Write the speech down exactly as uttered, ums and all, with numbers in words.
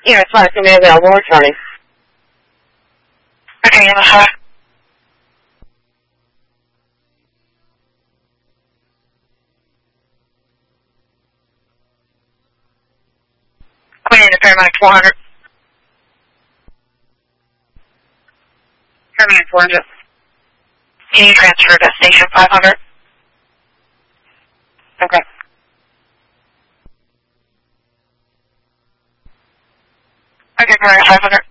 Yeah, it's fine. It's going to be available. Returning. Okay, Yamaha. Queen to Paramount four hundred. Paramount four hundred. Can you transfer to station five hundred? Okay. Okay, Paramount five hundred.